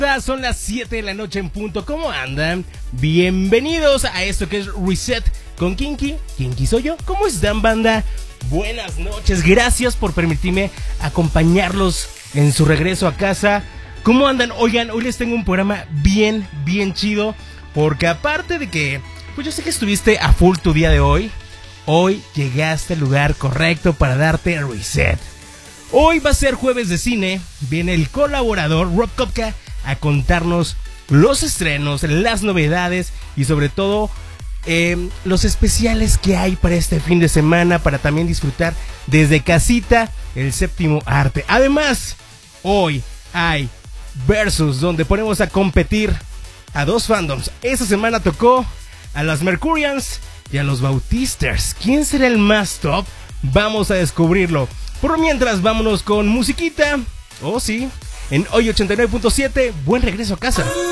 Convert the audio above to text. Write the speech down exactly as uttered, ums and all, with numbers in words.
Son las siete de la noche en punto. ¿Cómo andan? Bienvenidos a esto que es Reset con Kinky. Kinky soy yo. ¿Cómo están, banda? Buenas noches. Gracias por permitirme acompañarlos en su regreso a casa. ¿Cómo andan? Oigan, hoy les tengo un programa bien, bien chido. Porque aparte de que, pues yo sé que estuviste a full tu día de hoy, hoy llegaste al lugar correcto para darte reset. Hoy va a ser jueves de cine. Viene el colaborador Rob Kopka a contarnos los estrenos, las novedades y sobre todo eh, los especiales que hay para este fin de semana, para también disfrutar desde casita el séptimo arte. Además, hoy hay Versus, donde ponemos a competir a dos fandoms. Esta semana tocó a las Mercurians y a los Bautisters. ¿Quién será el más top? Vamos a descubrirlo. Por mientras, vámonos con musiquita. Oh, sí. En Hoy ochenta y nueve punto siete, buen regreso a casa.